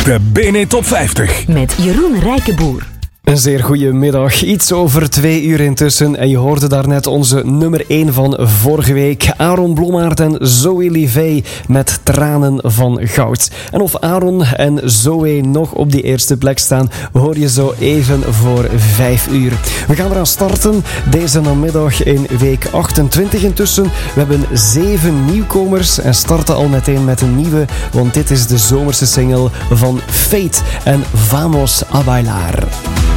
De BNE Top 50. Met Jeroen Rijkenboer. Een zeer goede middag. Iets over 2 uur intussen. En je hoorde daarnet onze nummer 1 van vorige week. Aaron Blommaert en Zoe Livet met Tranen van Goud. En of Aaron en Zoe nog op die eerste plek staan, hoor je zo even voor 5 uur. We gaan eraan starten deze namiddag in week 28 intussen. We hebben 7 nieuwkomers en starten al meteen met een nieuwe, want dit is de zomerse single van Fate en Vamos a Bailar.